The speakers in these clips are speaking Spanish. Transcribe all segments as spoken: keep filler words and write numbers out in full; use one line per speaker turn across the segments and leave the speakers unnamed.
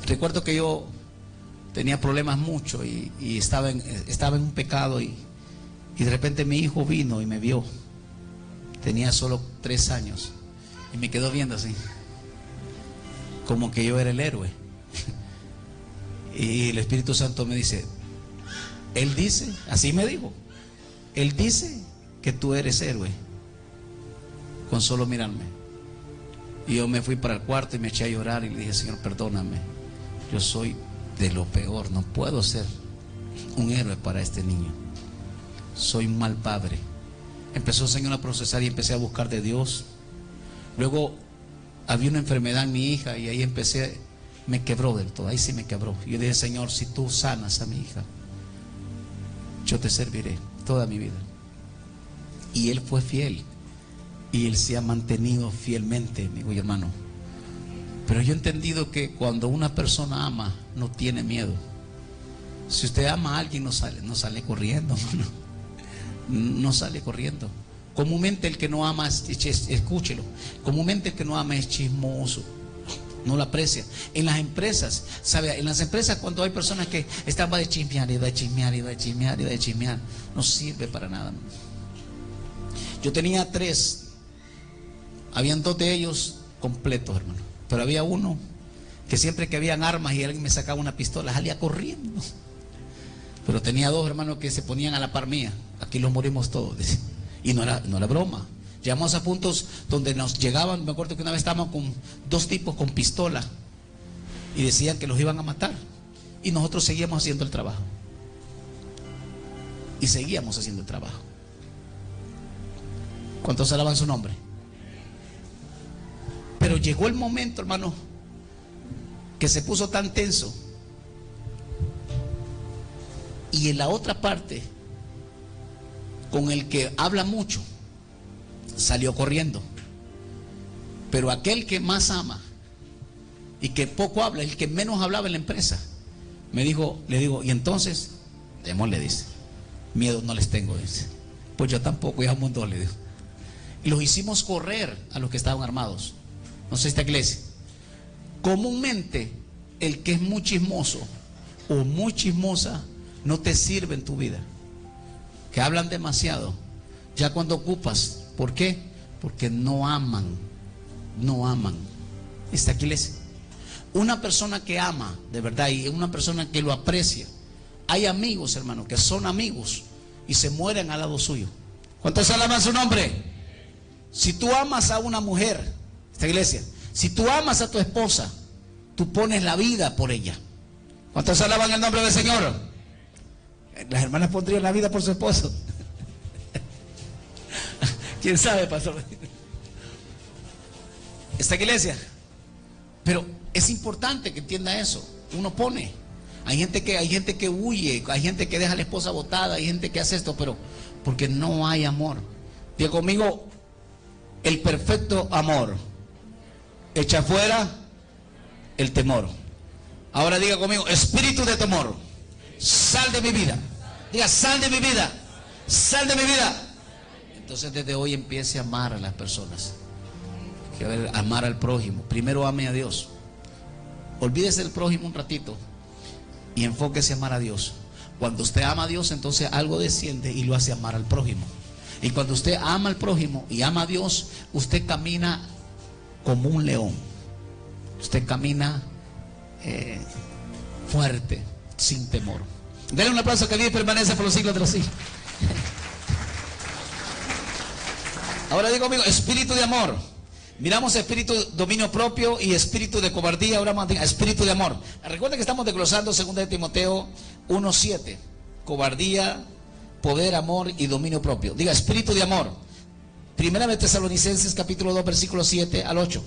recuerdo que yo tenía problemas mucho y, y estaba, en, estaba en un pecado y, y de repente mi hijo vino y me vio. Tenía solo tres años y me quedó viendo así, como que yo era el héroe. Y el Espíritu Santo me dice, Él dice, así me dijo, Él dice que tú eres héroe con solo mirarme. Y yo me fui para el cuarto y me eché a llorar y le dije, Señor, perdóname, yo soy de lo peor, no puedo ser un héroe para este niño, soy un mal padre. Empezó el Señor a procesar y empecé a buscar de Dios. Luego había una enfermedad en mi hija y ahí empecé, me quebró del todo, ahí sí me quebró. Yo dije, Señor, si tú sanas a mi hija, yo te serviré toda mi vida. Y Él fue fiel y Él se ha mantenido fielmente, amigo y hermano. Pero yo he entendido que cuando una persona ama, no tiene miedo. Si usted ama a alguien, no sale, no sale corriendo, hermano. No sale corriendo. Comúnmente el que no ama, escúchelo, comúnmente el que no ama es chismoso, no lo aprecia. En las empresas, ¿sabe? En las empresas cuando hay personas que están va de chismear y de chismear y de chismear y de chismear, no sirve para nada. Yo tenía tres, habían dos de ellos completos, hermano, pero había uno que siempre que habían armas y alguien me sacaba una pistola, salía corriendo. Pero tenía dos hermanos que se ponían a la par mía. Aquí los morimos todos. Y no era, no era broma. Llegamos a puntos donde nos llegaban. Me acuerdo que una vez estábamos con dos tipos con pistola y decían que los iban a matar. Y nosotros seguíamos haciendo el trabajo. Y seguíamos haciendo el trabajo. ¿Cuántos alaban su nombre? Pero llegó el momento, hermano, que se puso tan tenso. Y en la otra parte, con el que habla mucho, salió corriendo. Pero aquel que más ama y que poco habla, el que menos hablaba en la empresa, me dijo, le digo, y entonces, démosle, dice, miedo no les tengo, dice. Pues yo tampoco, ya mundo le digo. Y los hicimos correr a los que estaban armados. No sé, esta iglesia. Comúnmente, el que es muy chismoso o muy chismosa, no te sirve en tu vida. Que hablan demasiado. Ya cuando ocupas, ¿por qué? Porque no aman. No aman. Esta iglesia. Una persona que ama de verdad y una persona que lo aprecia. Hay amigos, hermano, que son amigos y se mueren al lado suyo. ¿Cuántos alaban su nombre? Si tú amas a una mujer, esta iglesia, si tú amas a tu esposa, tú pones la vida por ella. ¿Cuántos alaban el nombre del Señor? Las hermanas pondrían la vida por su esposo. ¿Quién sabe, pastor? Esta iglesia. Pero es importante que entienda eso. Uno pone. Hay gente que, hay gente que huye, hay gente que deja a la esposa botada, hay gente que hace esto, pero porque no hay amor. Diga conmigo, el perfecto amor echa fuera el temor. Ahora diga conmigo, espíritu de temor, sal de mi vida. Diga, sal de mi vida. Sal de mi vida. Entonces desde hoy empiece a amar a las personas. Que a ver, amar al prójimo. Primero ame a Dios. Olvídese del prójimo un ratito y enfóquese a amar a Dios. Cuando usted ama a Dios, entonces algo desciende y lo hace amar al prójimo. Y cuando usted ama al prójimo y ama a Dios, usted camina como un león. Usted camina eh, fuerte, sin temor. Denle un aplauso que vive y permanece por los siglos de los siglos. Ahora digo, amigo, espíritu de amor. Miramos espíritu de dominio propio y espíritu de cobardía. Ahora vamos a espíritu de amor. Recuerden que estamos desglosando segunda de Timoteo uno siete. Cobardía, poder, amor y dominio propio. Diga, espíritu de amor. Primera de Tesalonicenses capítulo dos versículos siete al ocho.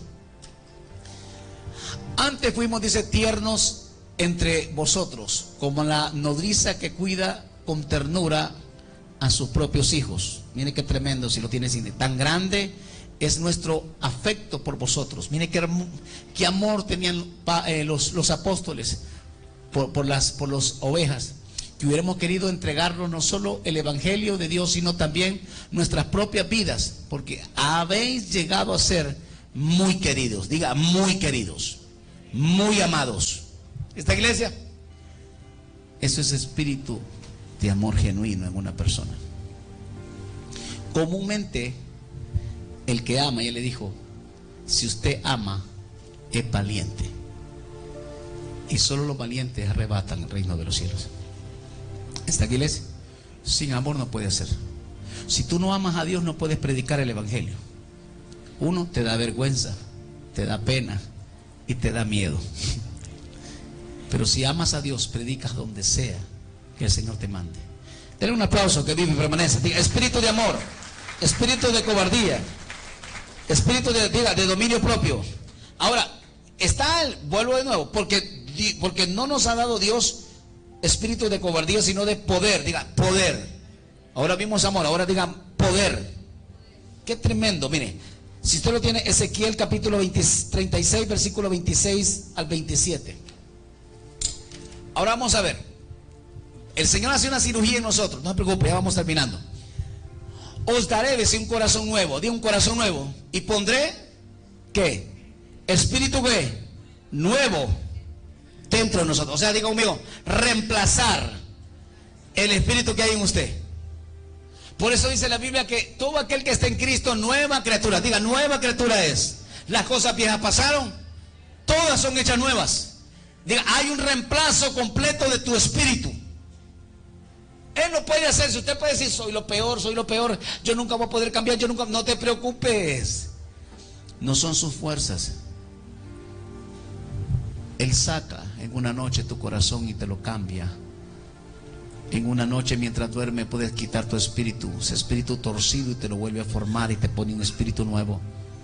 Antes fuimos, dice, tiernos entre vosotros, como la nodriza que cuida con ternura a sus propios hijos. Mire qué tremendo, si lo tiene sin tan grande es nuestro afecto por vosotros. Mire qué, qué amor tenían eh, los, los apóstoles por, por las por las ovejas, que hubiéramos querido entregarnos no solo el evangelio de Dios, sino también nuestras propias vidas, porque habéis llegado a ser muy queridos. Diga, muy queridos, muy amados, ¿Esta iglesia? Eso es espíritu de amor genuino en una persona. Comúnmente el que ama, y él le dijo, si usted ama, es valiente. Y solo los valientes arrebatan el reino de los cielos. ¿Esta iglesia? Sin amor no puede hacer. Si tú no amas a Dios, no puedes predicar el evangelio. Uno, te da vergüenza, te da pena y te da miedo. Pero si amas a Dios, predicas donde sea que el Señor te mande. Denle un aplauso que vive y permanece. Diga, espíritu de amor, espíritu de cobardía, espíritu de, diga, de dominio propio. Ahora, está el, vuelvo de nuevo, porque, porque no nos ha dado Dios espíritu de cobardía, sino de poder. Diga, poder. Ahora vimos amor, ahora digan poder. Qué tremendo, mire. Si usted lo tiene, Ezequiel capítulo veinte, treinta y seis, versículo veintiséis al veintisiete. Ahora vamos a ver. El Señor hace una cirugía en nosotros. No se preocupe, ya vamos terminando. Os daré, dice, un corazón nuevo. Di un corazón nuevo. Y pondré, ¿qué? Espíritu, ¿qué? Nuevo dentro de nosotros. O sea, diga conmigo, reemplazar el espíritu que hay en usted. Por eso dice la Biblia que todo aquel que está en Cristo, nueva criatura. Diga, nueva criatura es. Las cosas viejas pasaron, todas son hechas nuevas. Diga, hay un reemplazo completo de tu espíritu. Él no puede hacerse. Usted puede decir, soy lo peor, soy lo peor, yo nunca voy a poder cambiar, yo nunca. No te preocupes. No son sus fuerzas. Él saca en una noche tu corazón y te lo cambia. En una noche mientras duerme puedes quitar tu espíritu, ese espíritu torcido, y te lo vuelve a formar y te pone un espíritu nuevo.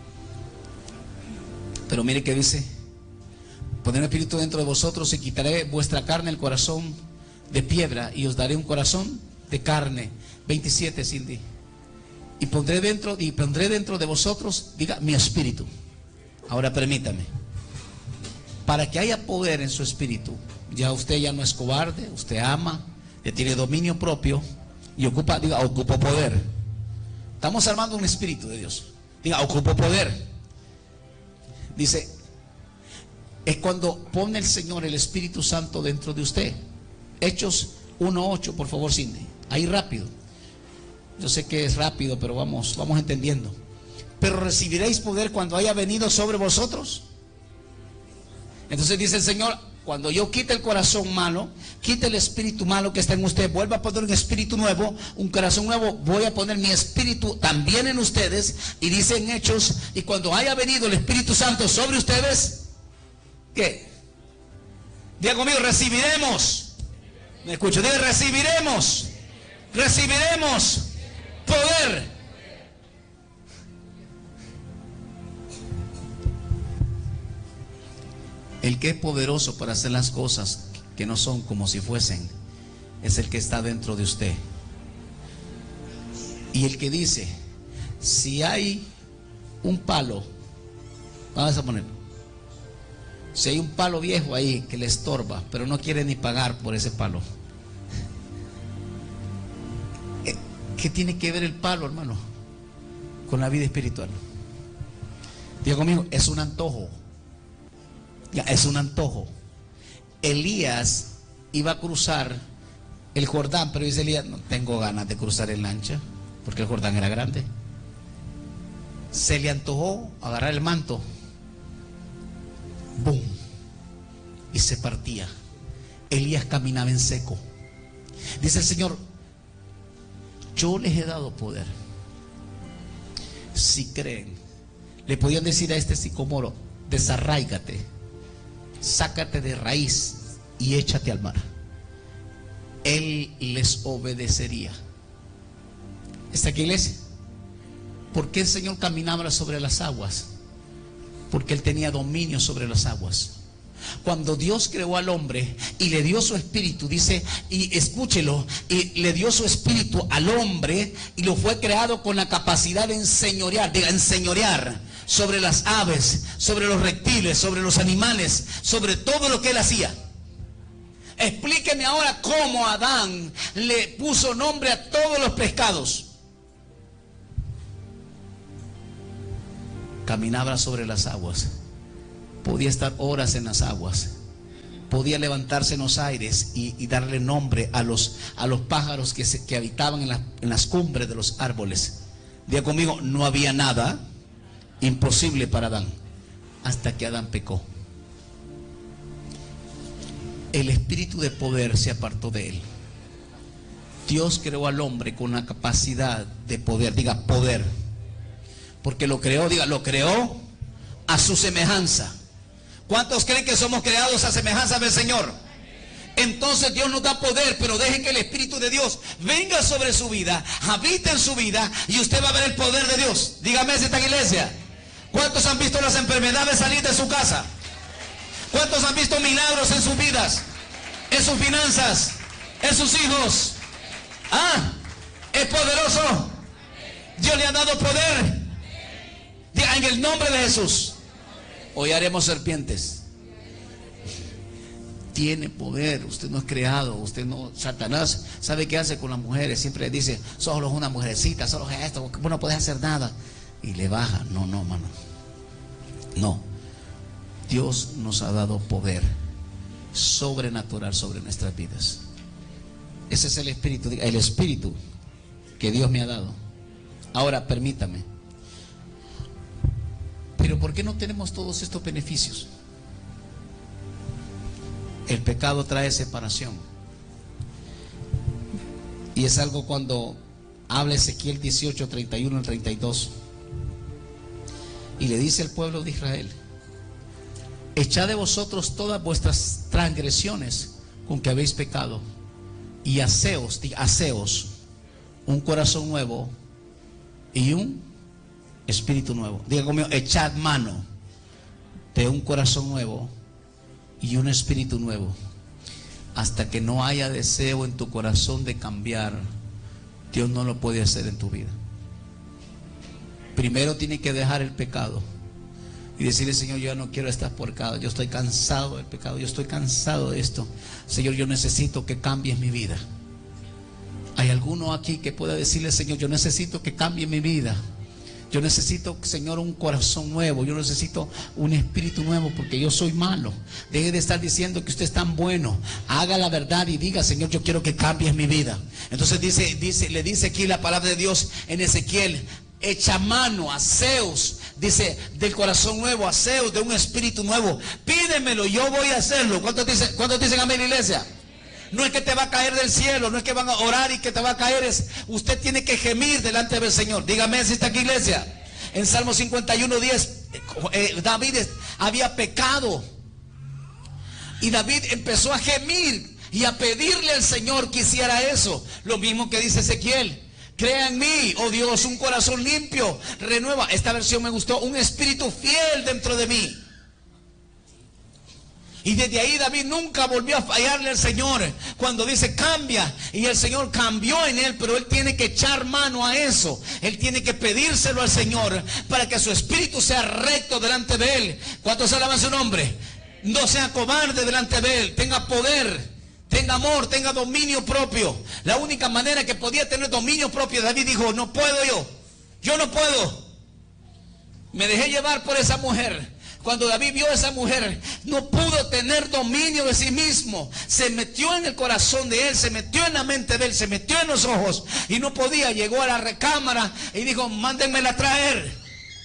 Pero mire que dice, pondré un espíritu dentro de vosotros y quitaré vuestra carne, el corazón de piedra, y os daré un corazón de carne. veintisiete, Cindy. Y pondré dentro, y pondré dentro de vosotros, diga, mi espíritu. Ahora permítame, para que haya poder en su espíritu, ya usted ya no es cobarde, usted ama, ya tiene dominio propio y ocupa, diga, ocupo poder. Estamos armando un espíritu de Dios. Diga, ocupo poder. Dice, es cuando pone el Señor el Espíritu Santo dentro de usted. Hechos uno ocho, por favor, Cindy. Ahí rápido. Yo sé que es rápido, pero vamos, vamos entendiendo. Pero recibiréis poder cuando haya venido sobre vosotros. Entonces dice el Señor, cuando yo quite el corazón malo, quite el espíritu malo que está en usted, vuelva a poner un espíritu nuevo, un corazón nuevo, voy a poner mi espíritu también en ustedes. Y dice en Hechos, y cuando haya venido el Espíritu Santo sobre ustedes, ¿qué? Diga conmigo, recibiremos. Me escucho, diga, recibiremos. Recibiremos poder. El que es poderoso para hacer las cosas que no son como si fuesen, es el que está dentro de usted. Y el que dice, si hay un palo, vamos a poner, si hay un palo viejo ahí que le estorba, pero no quiere ni pagar por ese palo, ¿qué tiene que ver el palo, hermano, con la vida espiritual? Diga conmigo, es un antojo. Ya, es un antojo. Elías iba a cruzar el Jordán, pero dice Elías, no tengo ganas de cruzar en lancha, porque el Jordán era grande. Se le antojó agarrar el manto, ¡boom!, y se partía. Elías caminaba en seco. Dice el Señor, yo les he dado poder. Si creen, le podían decir a este sicomoro, desarráigate, sácate de raíz y échate al mar. Él les obedecería. ¿Está aquí, iglesia? ¿Por qué el Señor caminaba sobre las aguas? Porque Él tenía dominio sobre las aguas. Cuando Dios creó al hombre y le dio su espíritu, dice, y escúchelo, y le dio su espíritu al hombre y lo fue creado con la capacidad de enseñorear, de enseñorear sobre las aves, sobre los reptiles, sobre los animales, sobre todo lo que él hacía. Explíqueme ahora cómo Adán le puso nombre a todos los pescados. Caminaba sobre las aguas, podía estar horas en las aguas, podía levantarse en los aires y, y darle nombre a los, a los pájaros que, se, que habitaban en, la, en las cumbres de los árboles. Diga conmigo, no había nada imposible para Adán, hasta que Adán pecó. El espíritu de poder se apartó de él. Dios creó al hombre con la capacidad de poder, diga poder, porque lo creó, diga, lo creó a su semejanza. ¿Cuántos creen que somos creados a semejanza del Señor? Entonces Dios nos da poder, pero deje que el Espíritu de Dios venga sobre su vida, habite en su vida, y usted va a ver el poder de Dios. Dígame si está en iglesia. ¿Cuántos han visto las enfermedades salir de su casa? ¿Cuántos han visto milagros en sus vidas, en sus finanzas, en sus hijos? Ah, es poderoso. Dios le ha dado poder. Diga, en el nombre de Jesús, hoy haremos serpientes. Tiene poder. Usted no es creado, usted no. Satanás sabe qué hace con las mujeres. Siempre le dice, solo es una mujercita, solo es esto, vos no podés hacer nada. Y le baja. No, no, mano. No. Dios nos ha dado poder sobrenatural sobre nuestras vidas. Ese es el espíritu, el espíritu que Dios me ha dado. Ahora permítame, pero ¿por qué no tenemos todos estos beneficios? El pecado trae separación, y es algo cuando habla Ezequiel dieciocho, treinta y uno al treinta y dos, y le dice al pueblo de Israel: echad de vosotros todas vuestras transgresiones con que habéis pecado, y haceos, haceos un corazón nuevo y un espíritu nuevo. Diga conmigo, echad mano de un corazón nuevo y un espíritu nuevo. Hasta que no haya deseo en tu corazón de cambiar, Dios no lo puede hacer en tu vida. Primero tiene que dejar el pecado y decirle: Señor, yo ya no quiero estar porcado, yo estoy cansado del pecado, yo estoy cansado de esto. Señor, yo necesito que cambies mi vida. ¿Hay alguno aquí que pueda decirle: Señor, yo necesito que cambie mi vida? Yo necesito, Señor, un corazón nuevo, yo necesito un espíritu nuevo, porque yo soy malo. Deje de estar diciendo que usted es tan bueno. Haga la verdad y diga: Señor, yo quiero que cambies mi vida. Entonces dice, dice, le dice aquí la palabra de Dios en Ezequiel: echa mano, haceos, dice, del corazón nuevo, haceos de un espíritu nuevo. Pídemelo, yo voy a hacerlo. ¿Cuántos dicen, cuántos dicen amén, iglesia? No es que te va a caer del cielo, no es que van a orar y que te va a caer, es usted tiene que gemir delante del Señor. Dígame si está aquí, iglesia. En Salmo cincuenta y uno, diez, eh, David había pecado, y David empezó a gemir y a pedirle al Señor que hiciera eso. Lo mismo que dice Ezequiel: crea en mí, oh Dios, un corazón limpio, renueva. Esta versión me gustó: un espíritu fiel dentro de mí. Y desde ahí David nunca volvió a fallarle al Señor cuando dice cambia, y el Señor cambió en él. Pero él tiene que echar mano a eso, él tiene que pedírselo al Señor para que su espíritu sea recto delante de él. ¿Cuántos alaban su nombre? No sea cobarde delante de él, tenga poder, tenga amor, tenga dominio propio. La única manera que podía tener dominio propio, David dijo: no puedo yo, yo no puedo. Me dejé llevar por esa mujer. Cuando David vio a esa mujer, no pudo tener dominio de sí mismo. Se metió en el corazón de él, se metió en la mente de él, se metió en los ojos y no podía. Llegó a la recámara y dijo: mándenmela a traer.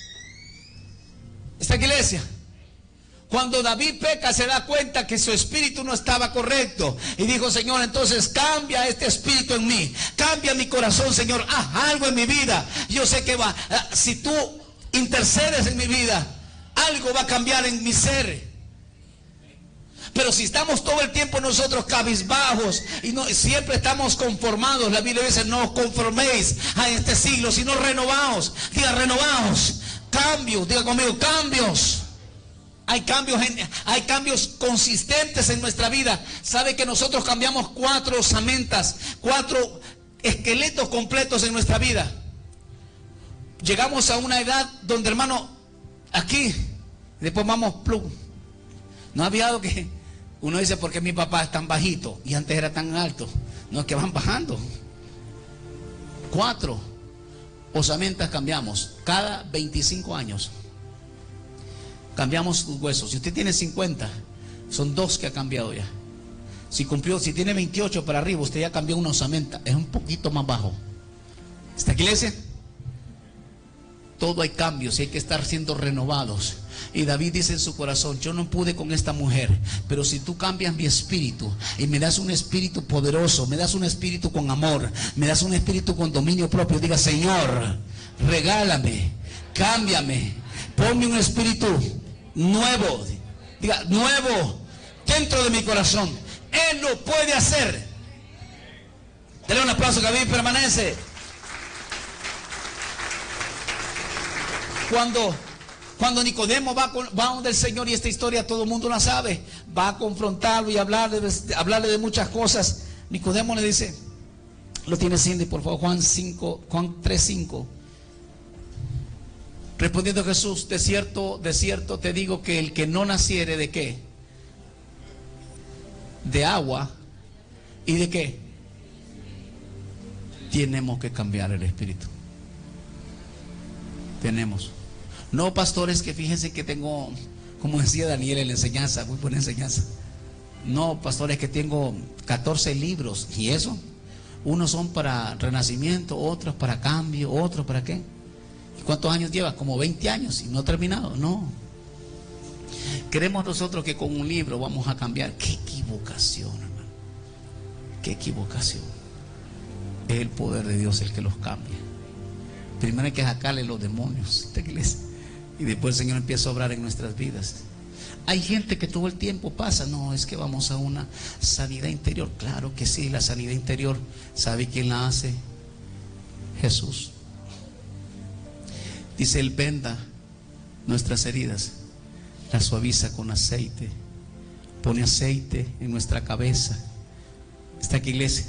Esta iglesia, cuando David peca, se da cuenta que su espíritu no estaba correcto y dijo: Señor, entonces cambia este espíritu en mí, cambia mi corazón, Señor, haz algo en mi vida. Yo sé que va, si tú intercedes en mi vida, algo va a cambiar en mi ser. Pero si estamos todo el tiempo nosotros cabizbajos y no, siempre estamos conformados, la Biblia dice: no os conforméis a este siglo, sino renovaos. Diga renovaos. Cambios, diga conmigo, cambios. Hay cambios, en, hay cambios consistentes en nuestra vida. ¿Sabe que nosotros cambiamos cuatro osamentas, cuatro esqueletos completos en nuestra vida? Llegamos a una edad donde, hermano, aquí, después vamos plum. No había algo que uno dice: ¿por qué mi papá es tan bajito y antes era tan alto? No, es que van bajando. Cuatro osamentas cambiamos cada veinticinco años. Cambiamos sus huesos. Si usted tiene cincuenta, Son dos que ha cambiado ya. Si cumplió, si tiene veintiocho para arriba, usted ya cambió una osamenta, es un poquito más bajo. ¿Está aquí, iglesia? Todo hay cambios y hay que estar siendo renovados. Y David dice en su corazón: yo no pude con esta mujer, pero si tú cambias mi espíritu y me das un espíritu poderoso, me das un espíritu con amor, me das un espíritu con dominio propio, diga: Señor, regálame, cámbiame, ponme un espíritu nuevo, diga, nuevo dentro de mi corazón. Él lo puede hacer. Dale un aplauso, que David permanece. Cuando, cuando Nicodemo va, con, va donde el Señor, y esta historia todo el mundo la sabe, va a confrontarlo y hablarle, hablarle de muchas cosas. Nicodemo le dice, lo tiene Cindy, por favor, Juan cinco, Juan tres cinco. Respondiendo Jesús: de cierto, de cierto te digo que el que no naciere de qué, de agua y de qué, tenemos que cambiar el espíritu. Tenemos. No, pastores, que fíjense que tengo, como decía Daniel en la enseñanza, muy buena enseñanza. No, pastores, que tengo catorce libros. ¿Y eso? Unos son para renacimiento, otros para cambio, otros para qué. ¿Y cuántos años lleva? Como veinte años y no ha terminado. No. Queremos nosotros que con un libro vamos a cambiar. ¡Qué equivocación, hermano! ¡Qué equivocación! Es el poder de Dios el que los cambia. Primero hay que sacarle los demonios de la iglesia, y después el Señor empieza a obrar en nuestras vidas. Hay gente que todo el tiempo pasa: no, es que vamos a una sanidad interior. Claro que sí, la sanidad interior, ¿sabe quién la hace? Jesús. Dice: Él venda nuestras heridas, la suaviza con aceite, pone aceite en nuestra cabeza. Está aquí, iglesia.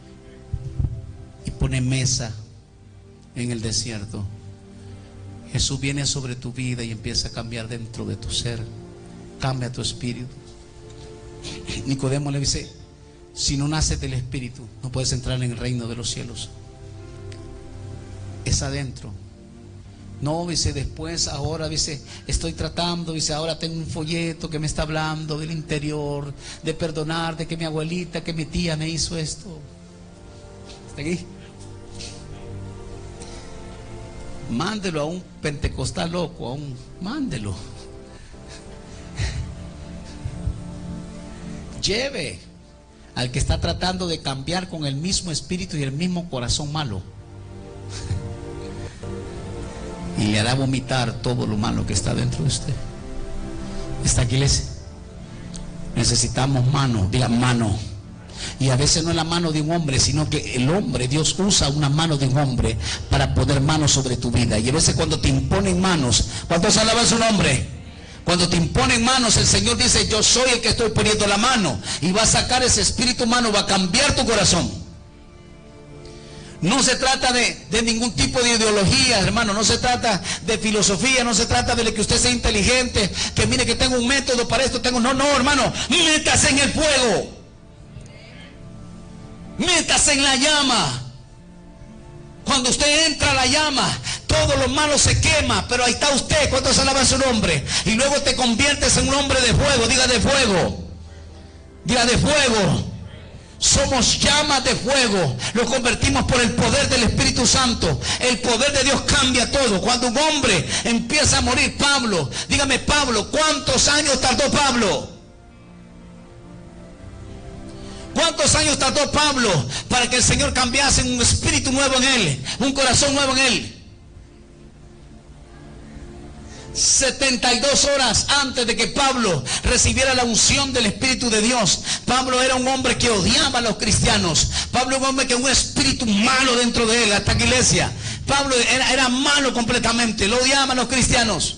Y pone mesa en el desierto. Jesús viene sobre tu vida y empieza a cambiar dentro de tu ser. Cambia tu espíritu. Nicodemo le dice: si no naces del espíritu, no puedes entrar en el reino de los cielos. Es adentro. No, dice, después, ahora, dice, estoy tratando, dice, ahora tengo un folleto que me está hablando del interior, de perdonar, de que mi abuelita, que mi tía me hizo esto. ¿Está aquí? Mándelo a un pentecostal loco, a un, mándelo. Lleve al que está tratando de cambiar con el mismo espíritu y el mismo corazón malo, y le hará vomitar todo lo malo que está dentro de usted. ¿Está aquí, iglesia? Necesitamos mano, diga mano. Y a veces no es la mano de un hombre, sino que el hombre, Dios usa una mano de un hombre para poner manos sobre tu vida. Y a veces cuando te imponen manos, ¿cuántos alaban su nombre? Cuando te imponen manos, el Señor dice: yo soy el que estoy poniendo la mano, y va a sacar ese espíritu humano, va a cambiar tu corazón. No se trata de, de ningún tipo de ideología, hermano. No se trata de filosofía. No se trata de que usted sea inteligente, que mire que tengo un método para esto, tengo. No, no, hermano. Métase en el fuego. Métase en la llama. Cuando usted entra a la llama, todo lo malo se quema. Pero ahí está usted. ¿Cuántos alaban su nombre? Y luego te conviertes en un hombre de fuego. Diga de fuego. Diga de fuego. Somos llamas de fuego. Lo convertimos por el poder del Espíritu Santo. El poder de Dios cambia todo. Cuando un hombre empieza a morir, Pablo, dígame, Pablo, ¿cuántos años tardó Pablo? ¿Cuántos años tardó Pablo para que el Señor cambiase un espíritu nuevo en él, un corazón nuevo en él? setenta y dos horas antes de que Pablo recibiera la unción del Espíritu de Dios. Pablo era un hombre que odiaba a los cristianos. Pablo era un hombre que un espíritu malo dentro de él, hasta la iglesia. Pablo era, era malo completamente, lo odiaba a los cristianos.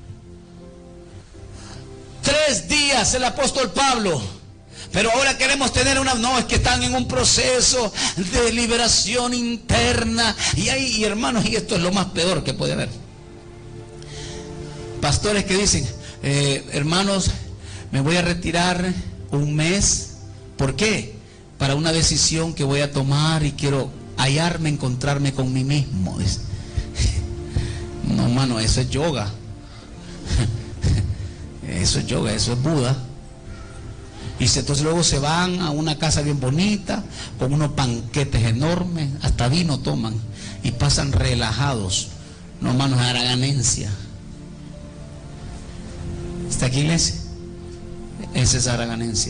Tres días el apóstol Pablo. Pero ahora queremos tener una... No, es que están en un proceso de liberación interna. Y ahí, y hermanos, y esto es lo más peor que puede haber. Pastores que dicen, eh, hermanos, me voy a retirar un mes. ¿Por qué? Para una decisión que voy a tomar y quiero hallarme, encontrarme con mí mismo. No, hermano, eso es yoga. Eso es yoga, eso es Buda. Y se, entonces luego se van a una casa bien bonita, con unos banquetes enormes, hasta vino toman, y pasan relajados. No, hermanos, haraganencia. ¿Está aquí, iglesia? Esa es haraganencia.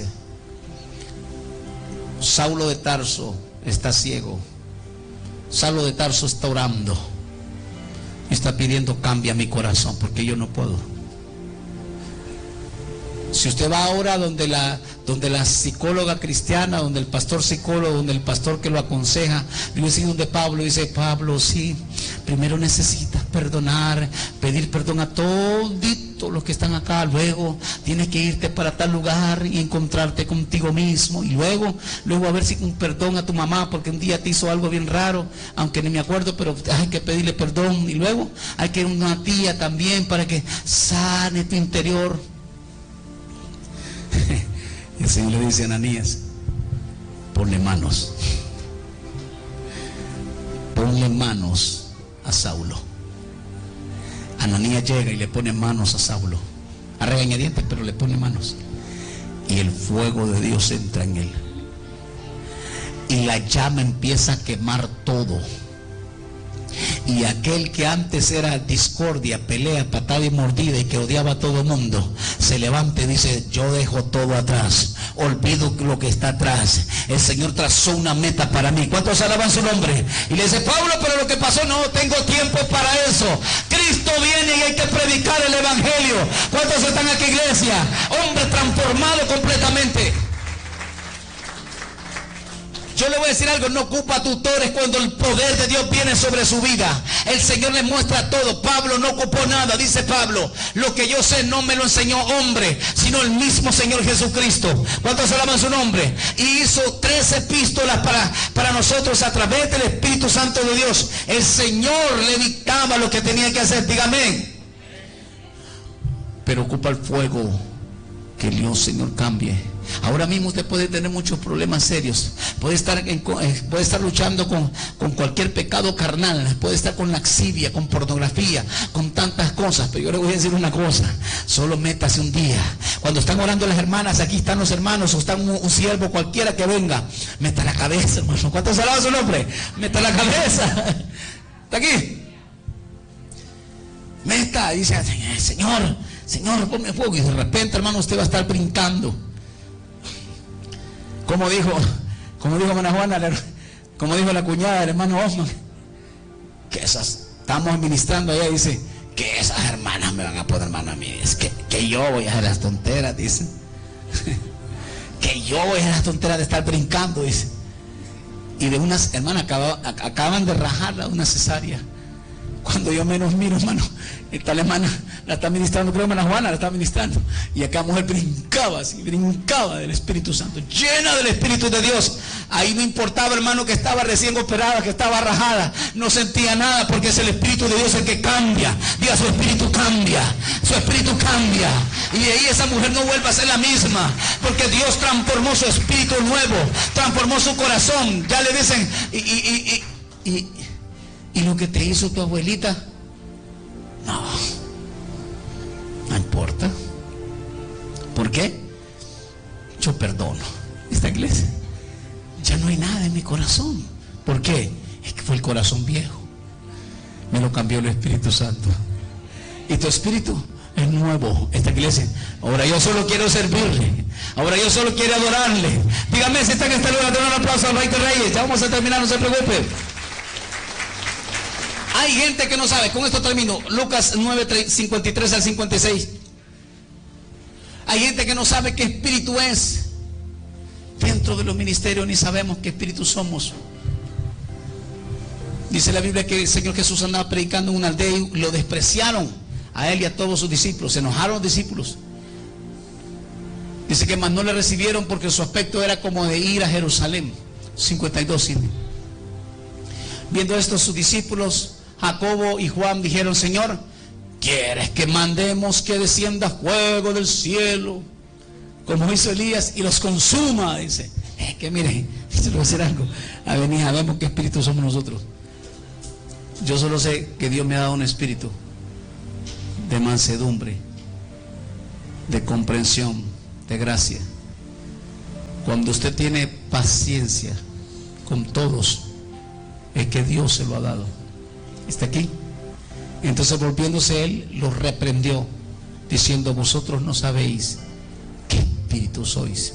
Saulo de Tarso está ciego. Saulo de Tarso está orando y está pidiendo: cambia mi corazón, porque yo no puedo. Si usted va ahora donde la, donde la psicóloga cristiana, donde el pastor psicólogo, donde el pastor que lo aconseja, dice donde Pablo, dice: Pablo, sí, primero necesitas perdonar, pedir perdón a todos los que están acá, luego tienes que irte para tal lugar y encontrarte contigo mismo, y luego, luego a ver si un perdón a tu mamá porque un día te hizo algo bien raro, aunque ni me acuerdo, pero hay que pedirle perdón, y luego hay que ir a una tía también para que sane tu interior. El Señor le dice a Ananías: ponle manos, ponle manos a Saulo. Ananías llega y le pone manos a Saulo, a regañadientes, pero le pone manos, y el fuego de Dios entra en él, y la llama empieza a quemar todo. Y aquel que antes era discordia, pelea, patada y mordida, y que odiaba a todo mundo, se levanta y dice: yo dejo todo atrás, olvido lo que está atrás. El Señor trazó una meta para mí. ¿Cuántos alaban su nombre? Y le dice: Pablo, pero lo que pasó, no tengo tiempo para eso. Cristo viene y hay que predicar el evangelio. ¿Cuántos están aquí, iglesia? Hombre transformado completamente. Yo le voy a decir algo: no ocupa tutores cuando el poder de Dios viene sobre su vida. El Señor le muestra todo. Pablo no ocupó nada, dice Pablo: lo que yo sé no me lo enseñó hombre, sino el mismo Señor Jesucristo. ¿Cuántos alaban su nombre? Y hizo tres epístolas para, para nosotros a través del Espíritu Santo de Dios. El Señor le dictaba lo que tenía que hacer. Dígame. Pero ocupa el fuego. Que Dios, Señor, cambie. Ahora mismo usted puede tener muchos problemas serios. Puede estar, en, puede estar luchando con, con cualquier pecado carnal. Puede estar con laxivia, con pornografía, con tantas cosas. Pero yo le voy a decir una cosa: solo métase un día. Cuando están orando las hermanas, aquí están los hermanos, o está un, un siervo cualquiera que venga, meta la cabeza, hermano. ¿Cuántos alaban su nombre? Meta la cabeza. ¿Está aquí? Meta, dice: Señor, Señor, ponme fuego. Y de repente, hermano, usted va a estar brincando. Como dijo, como dijo hermana Juana, como dijo la cuñada del hermano Osman, que esas, estamos administrando allá, dice, que esas hermanas me van a poner mano a mí. Es que, que yo voy a hacer las tonteras, dice. Que yo voy a hacer las tonteras de estar brincando, dice. Y de unas hermanas acaba, acaban de rajarla una cesárea. Cuando yo menos miro, hermano, esta hermana la está ministrando, creo que hermana Juana la está ministrando, y acá mujer brincaba así, brincaba del Espíritu Santo, llena del Espíritu de Dios. Ahí no importaba, hermano, que estaba recién operada, que estaba rajada, no sentía nada, porque es el Espíritu de Dios el que cambia. Diga: su Espíritu cambia, su Espíritu cambia, y de ahí esa mujer no vuelve a ser la misma, porque Dios transformó su espíritu nuevo, transformó su corazón. Ya le dicen, y, y, y, y, y lo que te hizo tu abuelita, no, no importa. ¿Por qué? Yo perdono. Esta iglesia, ya no hay nada en mi corazón. ¿Por qué? Es que fue el corazón viejo, me lo cambió el Espíritu Santo, y tu espíritu es nuevo. Esta iglesia, ahora yo solo quiero servirle, ahora yo solo quiero adorarle. Dígame si está en este lugar. Den un aplauso al Rey de Reyes. Ya vamos a terminar, no se preocupe. Hay gente que no sabe, con esto termino, Lucas nueve, cincuenta y tres al cincuenta y seis. Hay gente que no sabe qué espíritu es. Dentro de los ministerios ni sabemos qué espíritu somos. Dice la Biblia que el Señor Jesús andaba predicando en una aldea y lo despreciaron a él y a todos sus discípulos. Se enojaron los discípulos. Dice que más no le recibieron porque su aspecto era como de ir a Jerusalén. cincuenta y dos. Viendo esto, sus discípulos Jacobo y Juan dijeron: Señor, ¿quieres que mandemos que descienda fuego del cielo, como hizo Elías, y los consuma? Dice, es que mire, se lo voy a decir algo. A venir, sabemos qué espíritu somos nosotros. Yo solo sé que Dios me ha dado un espíritu de mansedumbre, de comprensión, de gracia. Cuando usted tiene paciencia con todos, es que Dios se lo ha dado. ¿Está aquí? Entonces, volviéndose él, los reprendió, diciendo: vosotros no sabéis qué espíritu sois.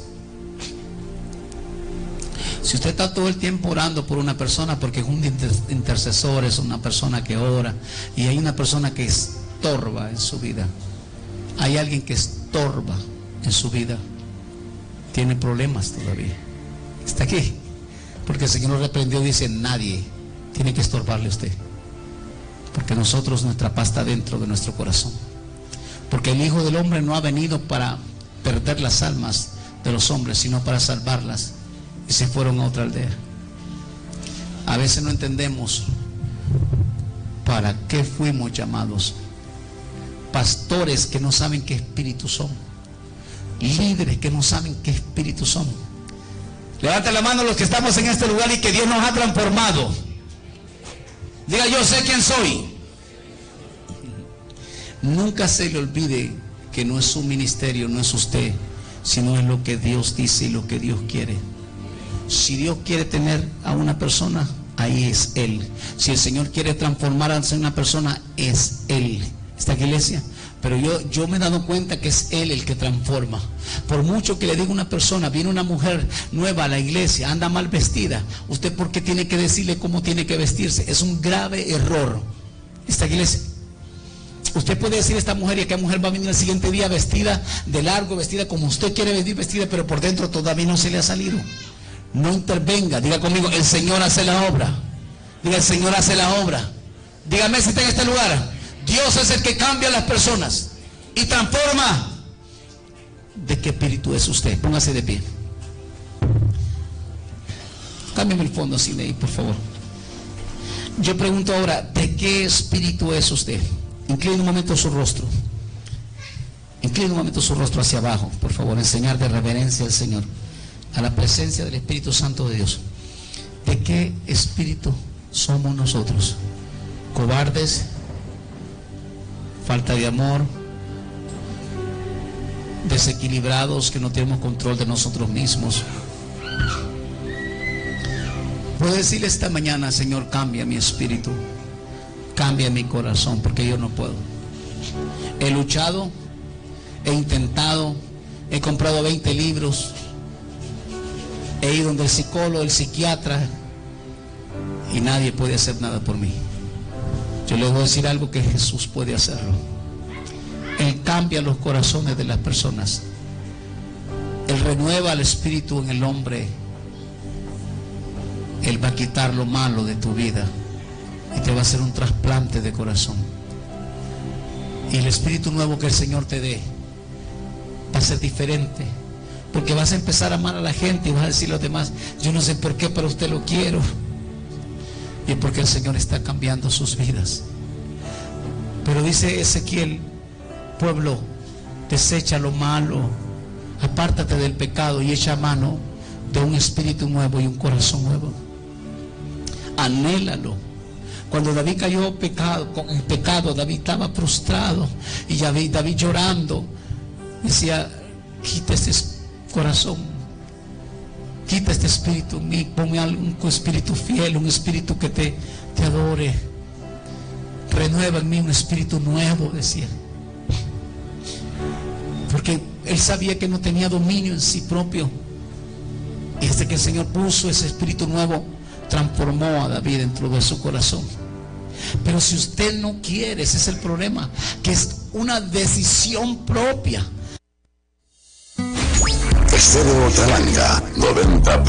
Si usted está todo el tiempo orando por una persona, porque es un intercesor, es una persona que ora, y hay una persona que estorba en su vida, hay alguien que estorba en su vida, tiene problemas todavía. Está aquí, porque el Señor lo reprendió, dice: nadie tiene que estorbarle a usted, porque nosotros, nuestra paz está dentro de nuestro corazón, porque el Hijo del Hombre no ha venido para perder las almas de los hombres, sino para salvarlas. Y se fueron a otra aldea. A veces no entendemos para qué fuimos llamados. Pastores que no saben qué espíritu son, líderes que no saben qué espíritu son. Levanten la mano los que estamos en este lugar y que Dios nos ha transformado. Diga: yo sé quién soy. Nunca se le olvide que no es su ministerio, no es usted, sino es lo que Dios dice y lo que Dios quiere. Si Dios quiere tener a una persona, ahí es Él. Si el Señor quiere transformar a una persona, es Él. ¿Está aquí, iglesia? Pero yo, yo me he dado cuenta que es Él el que transforma. Por mucho que le diga a una persona: viene una mujer nueva a la iglesia, anda mal vestida, ¿usted por qué tiene que decirle cómo tiene que vestirse? Es un grave error. ¿Está aquí, iglesia? Usted puede decir a esta mujer, y aquella mujer va a venir el siguiente día vestida de largo, vestida como usted quiere venir vestida, pero por dentro todavía no se le ha salido. No intervenga. Diga conmigo: el Señor hace la obra. Diga: el Señor hace la obra. Dígame si está en este lugar. Dios es el que cambia a las personas y transforma. ¿De qué espíritu es usted? Póngase de pie. Cámbiame el fondo así de ahí, por favor. Yo pregunto ahora: ¿de qué espíritu es usted? Incline un momento su rostro. Incline un momento su rostro hacia abajo, por favor, en señal de reverencia al Señor, a la presencia del Espíritu Santo de Dios. ¿De qué espíritu somos nosotros? ¿Cobardes? ¿Falta de amor? ¿Desequilibrados, que no tenemos control de nosotros mismos? Puedo decirle esta mañana: Señor, cambia mi espíritu, cambia mi corazón, porque yo no puedo. He luchado, he intentado, he comprado veinte libros, he ido donde el psicólogo, el psiquiatra, y nadie puede hacer nada por mí. Yo les voy a decir algo: que Jesús puede hacerlo. Él cambia los corazones de las personas. Él renueva el espíritu en el hombre. Él va a quitar lo malo de tu vida y te va a hacer un trasplante de corazón. Y el espíritu nuevo que el Señor te dé va a ser diferente, porque vas a empezar a amar a la gente y vas a decir a los demás: yo no sé por qué, pero usted lo quiero. Y es porque el Señor está cambiando sus vidas. Pero dice Ezequiel: pueblo, desecha lo malo, apártate del pecado y echa mano de un espíritu nuevo y un corazón nuevo. Anhélalo. Cuando David cayó pecado, con el pecado, David estaba frustrado, y David, David llorando decía: quita este corazón, quita este espíritu en mí, ponme un espíritu fiel, un espíritu que te, te adore, renueva en mí un espíritu nuevo, decía. Porque él sabía que no tenía dominio en sí propio, y desde que el Señor puso ese espíritu nuevo, transformó a David dentro de su corazón. Pero si usted no quiere, ese es el problema, que es una decisión propia.
Estéreo Talanga noventa.